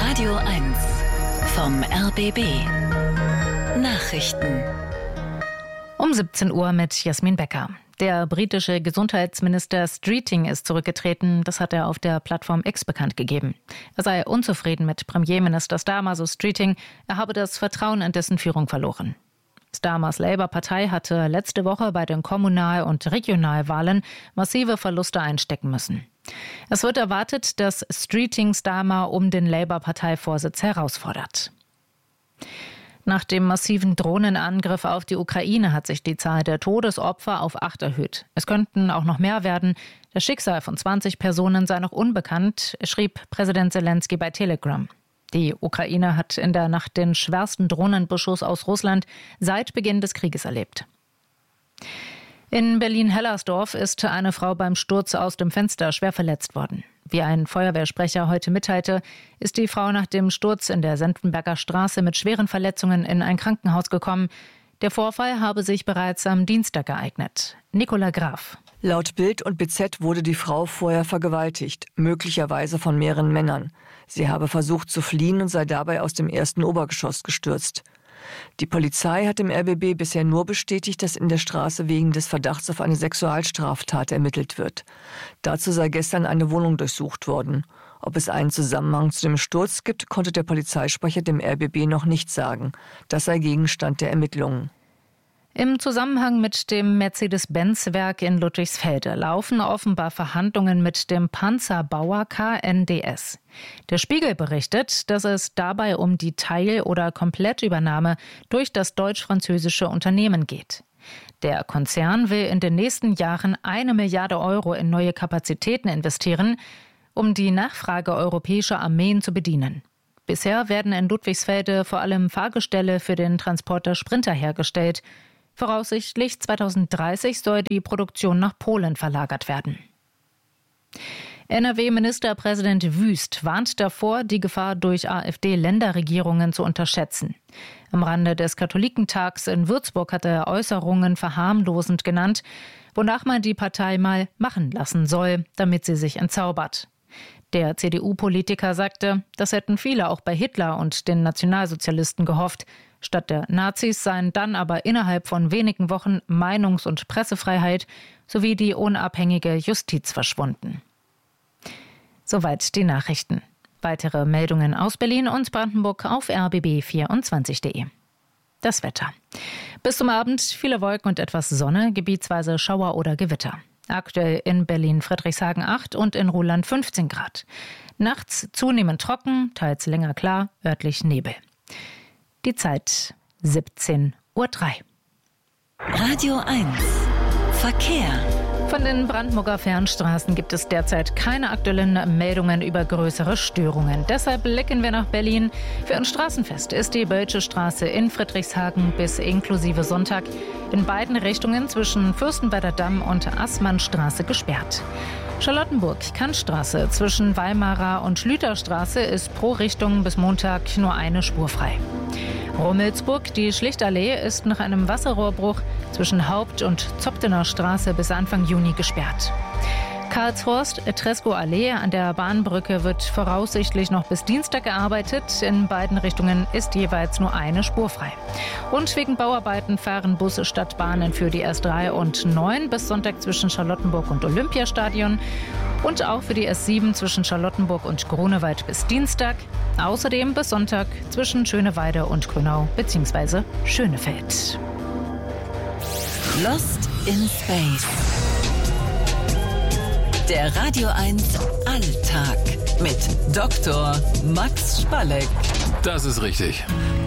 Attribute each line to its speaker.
Speaker 1: Radio 1 vom RBB Nachrichten.
Speaker 2: Um 17 Uhr mit Jasmin Becker. Der britische Gesundheitsminister Streeting ist zurückgetreten. Das hat er auf der Plattform X bekannt gegeben. Er sei unzufrieden mit Premierminister Starmer, so Streeting. Er habe das Vertrauen in dessen Führung verloren. Starmers Labour-Partei hatte letzte Woche bei den Kommunal- und Regionalwahlen massive Verluste einstecken müssen. Es wird erwartet, dass Streeting Starmer um den Labour-Parteivorsitz herausfordert. Nach dem massiven Drohnenangriff auf die Ukraine hat sich die Zahl der Todesopfer auf 8 erhöht. Es könnten auch noch mehr werden. Das Schicksal von 20 Personen sei noch unbekannt, schrieb Präsident Zelensky bei Telegram. Die Ukraine hat in der Nacht den schwersten Drohnenbeschuss aus Russland seit Beginn des Krieges erlebt. In Berlin-Hellersdorf ist eine Frau beim Sturz aus dem Fenster schwer verletzt worden. Wie ein Feuerwehrsprecher heute mitteilte, ist die Frau nach dem Sturz in der Senftenberger Straße mit schweren Verletzungen in ein Krankenhaus gekommen. Der Vorfall habe sich bereits am Dienstag ereignet. Nicola Graf.
Speaker 3: Laut Bild und BZ wurde die Frau vorher vergewaltigt, möglicherweise von mehreren Männern. Sie habe versucht zu fliehen und sei dabei aus dem ersten Obergeschoss gestürzt. Die Polizei hat im RBB bisher nur bestätigt, dass in der Straße wegen des Verdachts auf eine Sexualstraftat ermittelt wird. Dazu sei gestern eine Wohnung durchsucht worden. Ob es einen Zusammenhang zu dem Sturz gibt, konnte der Polizeisprecher dem RBB noch nicht sagen. Das sei Gegenstand der Ermittlungen.
Speaker 2: Im Zusammenhang mit dem Mercedes-Benz-Werk in Ludwigsfelde laufen offenbar Verhandlungen mit dem Panzerbauer KNDS. Der Spiegel berichtet, dass es dabei um die Teil- oder Komplettübernahme durch das deutsch-französische Unternehmen geht. Der Konzern will in den nächsten Jahren 1 Milliarde Euro in neue Kapazitäten investieren, um die Nachfrage europäischer Armeen zu bedienen. Bisher werden in Ludwigsfelde vor allem Fahrgestelle für den Transporter Sprinter hergestellt. Voraussichtlich 2030 soll die Produktion nach Polen verlagert werden. NRW-Ministerpräsident Wüst warnt davor, die Gefahr durch AfD-Länderregierungen zu unterschätzen. Am Rande des Katholikentags in Würzburg hat er Äußerungen verharmlosend genannt, wonach man die Partei mal machen lassen soll, damit sie sich entzaubert. Der CDU-Politiker sagte, das hätten viele auch bei Hitler und den Nationalsozialisten gehofft. Statt der Nazis seien dann aber innerhalb von wenigen Wochen Meinungs- und Pressefreiheit sowie die unabhängige Justiz verschwunden. Soweit die Nachrichten. Weitere Meldungen aus Berlin und Brandenburg auf rbb24.de. Das Wetter. Bis zum Abend viele Wolken und etwas Sonne, gebietsweise Schauer oder Gewitter. Aktuell in Berlin-Friedrichshagen 8 und in Ruhland 15 Grad. Nachts zunehmend trocken, teils länger klar, örtlich Nebel. Die Zeit 17:03 Uhr.
Speaker 1: Radio 1 Verkehr.
Speaker 2: Von den Brandenburger Fernstraßen gibt es derzeit keine aktuellen Meldungen über größere Störungen. Deshalb blicken wir nach Berlin. Für ein Straßenfest ist die Bölsche Straße in Friedrichshagen bis inklusive Sonntag in beiden Richtungen zwischen Fürstenwalder Damm und Assmannstraße gesperrt. Charlottenburg-Kantstraße zwischen Weimarer und Schlüterstraße ist pro Richtung bis Montag nur eine Spur frei. Rummelsburg, die Schlichtallee, ist nach einem Wasserrohrbruch zwischen Haupt- und Zoptener Straße bis Anfang Juni gesperrt. Karlshorst-Tresco-Allee an der Bahnbrücke wird voraussichtlich noch bis Dienstag gearbeitet. In beiden Richtungen ist jeweils nur eine Spur frei. Und wegen Bauarbeiten fahren Busse statt Bahnen für die S3 und 9 bis Sonntag zwischen Charlottenburg und Olympiastadion und auch für die S7 zwischen Charlottenburg und Grunewald bis Dienstag. Außerdem bis Sonntag zwischen Schöneweide und Grünau bzw. Schönefeld.
Speaker 1: Lost in Space. Der Radio 1 Alltag mit Dr. Max Spalleck.
Speaker 4: Das ist richtig.